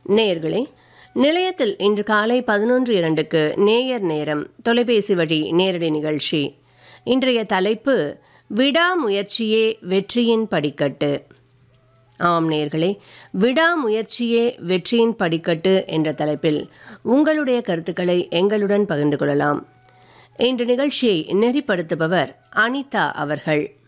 நேயர்களே, நிலையத்தில் இன்று காலை 11:02க்கு நேயர் நேரம் தொலைபேசி வழி நேரடி நிகழ்ச்சி. இன்றைய தலைப்பு விடாமுயற்சியே வெற்றியின் படிக்கட்டு. ஆம் நேயர்களே, விடாமுயற்சியே வெற்றியின் படிக்கட்டு என்ற தலைப்பில் உங்களுடைய கருத்துக்களை எங்களுடன் பகிர்ந்து கொள்ளலாம். இன்று நிகழ்ச்சியை நெறிப்படுத்துபவர் அனிதா அவர்கள்.